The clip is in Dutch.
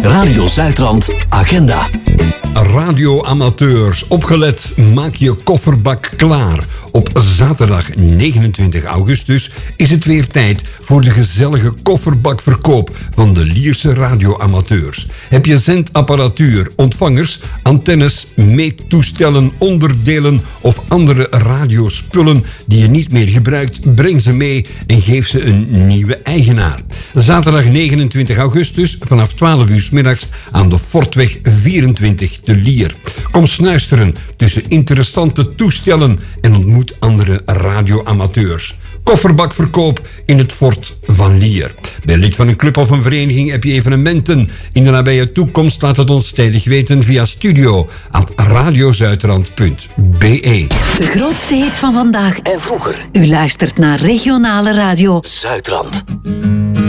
Radio Zuidrand Agenda. Radioamateurs, opgelet, maak je kofferbak klaar. Op zaterdag 29 augustus is het weer tijd voor de gezellige kofferbakverkoop van de Lierse radioamateurs. Heb je zendapparatuur, ontvangers, antennes, meettoestellen, onderdelen of andere radiospullen die je niet meer gebruikt? Breng ze mee en geef ze een nieuwe eigenaar. Zaterdag 29 augustus vanaf 12 uur 's middags aan de Fortweg 24 te Lier. Kom snuisteren tussen interessante toestellen en ontmoet andere radioamateurs. Kofferbakverkoop in het Fort van Lier. Ben je lid van een club of een vereniging, heb je evenementen in de nabije toekomst? Laat het ons tijdig weten via studio@radiozuidrand.be. De grootste hits van vandaag En vroeger. U luistert naar regionale radio Zuidrand.